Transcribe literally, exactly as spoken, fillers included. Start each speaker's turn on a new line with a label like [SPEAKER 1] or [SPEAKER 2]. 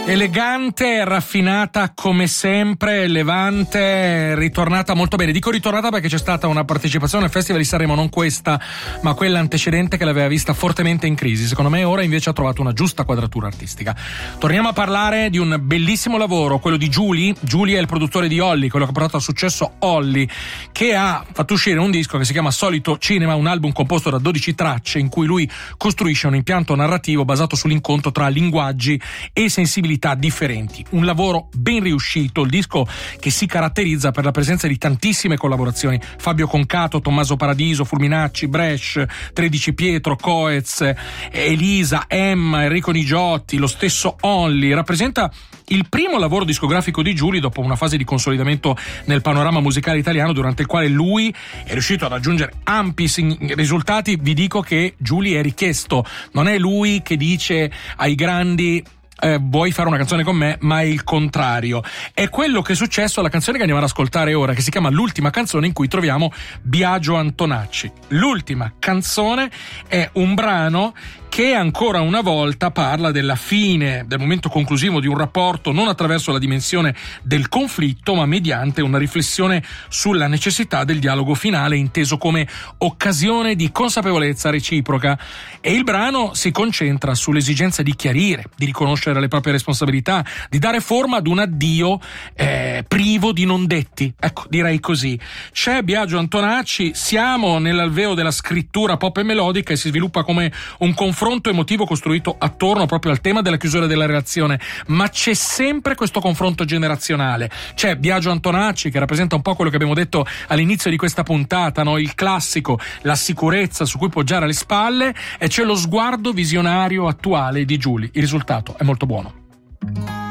[SPEAKER 1] Elegante, raffinata come sempre, Levante, ritornata molto bene. Dico ritornata perché c'è stata una partecipazione al Festival di Sanremo, non questa, ma quella antecedente, che l'aveva vista fortemente in crisi. Secondo me ora invece ha trovato una giusta quadratura artistica. Torniamo a parlare di un bellissimo lavoro, quello di Giuli. Giuli è il produttore di Olly, quello che ha portato al successo Olly, che ha fatto uscire un disco che si chiama Solito Cinema, un album composto da dodici tracce in cui lui costruisce un impianto narrativo basato sull'incontro tra linguaggi e sensibilità differenti. Un lavoro ben riuscito, il disco che si caratterizza per la presenza di tantissime collaborazioni: Fabio Concato, Tommaso Paradiso, Fulminacci, Brescia, tredici Pietro, Coez, Elisa, Emma, Enrico Nigiotti, lo stesso Olly. Rappresenta il primo lavoro discografico di Giuli dopo una fase di consolidamento nel panorama musicale italiano, durante il quale lui è riuscito a raggiungere ampi risultati. Vi dico che Giuli è richiesto, non è lui che dice ai grandi Eh, vuoi fare una canzone con me, ma è il contrario. È quello che è successo alla canzone che andiamo ad ascoltare ora, che si chiama L'ultima canzone, in cui troviamo Biagio Antonacci. L'ultima canzone è un brano che ancora una volta parla della fine, del momento conclusivo di un rapporto, non attraverso la dimensione del conflitto, ma mediante una riflessione sulla necessità del dialogo finale, inteso come occasione di consapevolezza reciproca. E il brano si concentra sull'esigenza di chiarire, di riconoscere le proprie responsabilità, di dare forma ad un addio eh, privo di non detti. Ecco, direi così. C'è Biagio Antonacci, siamo nell'alveo della scrittura pop e melodica, e si sviluppa come un confronto emotivo costruito attorno proprio al tema della chiusura della relazione, ma c'è sempre questo confronto generazionale. C'è Biagio Antonacci, che rappresenta un po' quello che abbiamo detto all'inizio di questa puntata, no? Il classico, la sicurezza su cui poggiare le spalle, e c'è lo sguardo visionario attuale di Giuli. Il risultato è molto buono.